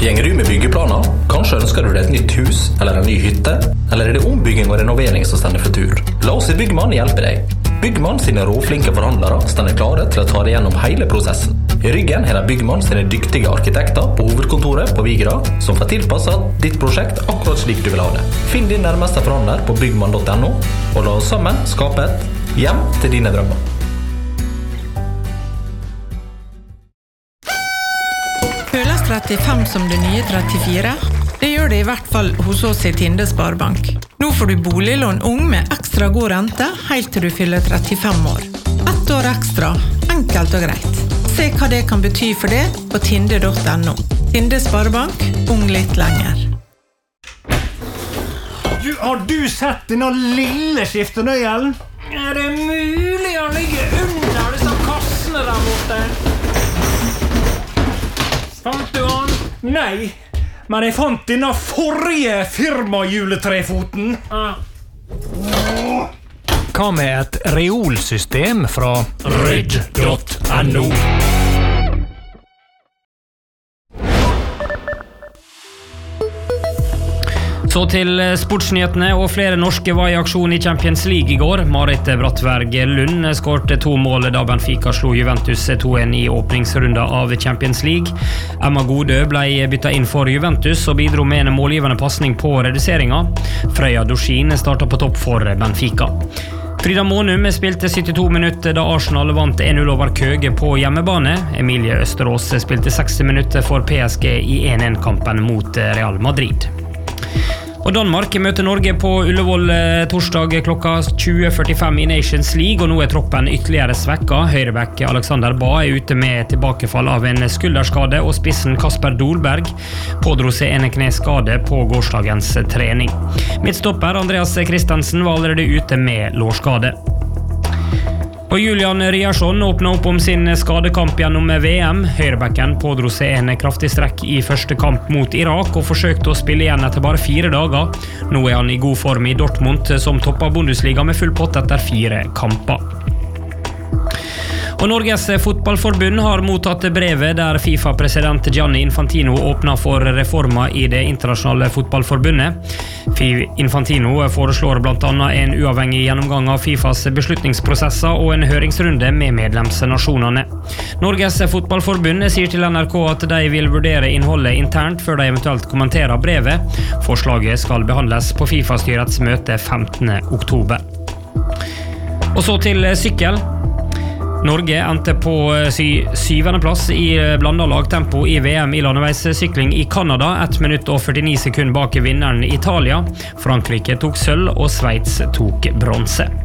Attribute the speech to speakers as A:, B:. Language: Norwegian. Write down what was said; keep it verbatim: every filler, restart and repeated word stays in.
A: Gjenger du med byggeplaner? Kanskje ønsker du deg et nytt hus eller en ny hytte? Eller er det ombygging og renovering som stender for tur? La oss i Byggmann hjelpe deg. Byggmann sine råflinke forhandlere stender klare til å ta deg gjennom hele prosessen. I ryggen har de Byggmann sine dyktige arkitekter på hovedkontoret på Vigra, som får tilpasset ditt prosjekt akkurat slik du vil ha det. Finn din nærmeste forhandler på byggmann punktum no, og la oss sammen skape et hjem til dine drømmer.
B: Føles trettifem som det nye trettifire? Det gjør det i hvert fall hos oss i Tinde Sparebank. Nå får du boliglån ung med ekstra god rente helt til du fyller trettifem år. Ett år ekstra, enkelt og greit. Se hva det kan bety for det på tinde punktum no. Tinde Sparebank, ung litt lenger.
C: Du, har du sett denne lille skiftenøyelen? Er det mulig å ligge under disse kassene der borte? Fant du han? Nei, men jeg fant denne forrige firma-juletrefoten. Ah. Hva med et reolsystem fra rydd punktum no?
D: Så til sportsnyhetene, og flere norske var i aksjon i Champions League i går. Marit Brattberg Lund skårte to mål da Benfica slo Juventus to en i åpningsrunda av Champions League. Emma Godø ble byttet inn for Juventus og bidro med en målgivende passning på reduseringa. Frøya Dorsin startet på topp for Benfica. Frida Månum spilte syttito minutter da Arsenal vant en null over Køge på hjemmebane. Emilie Østerås spilte seksti minutter for P S G i en en-kampen mot Real Madrid. Og Danmark møter Norge på Ullevål torsdag klokka tjue førtifem i Nations League, og nå er troppen ytterligere svekka. Høyreback Alexander Ba er ute med tilbakefall av en skulderskade, og spissen Kasper Dolberg pådro seg en kneskade på gårsdagens trening. Midtstopper Andreas Christensen var allerede ute med lårskade. Og Julian Ryerson åpnet opp om sin skadekamp gjennom V M. Høyrebacken pådro seg en kraftig strekk i første kamp mot Irak og forsøkte å spille igjen etter bare fire dager. Nå er han i god form i Dortmund som topper Bundesliga med full pott etter fire kamper. Og Norges fotballforbund har mottatt brevet der FIFA-president Gianni Infantino åpner for reformer i det internasjonale fotballforbundet. Infantino foreslår blant annet en uavhengig gjennomgang av FIFAs beslutningsprosesser og en høringsrunde med medlemsnasjonene. Norges fotballforbund sier til N R K at de vil vurdere innholdet internt før de eventuelt kommenterer brevet. Forslaget skal behandles på FIFA-styrets møte femtende oktober. Og så til sykkel. Norge endte på sy syvende plass i blandet lagtempo i V M i landeveissykling i Kanada, ett minutt og førtini sekunder bak vinneren Italia. Frankrike tok sølv og Sveits tok bronse.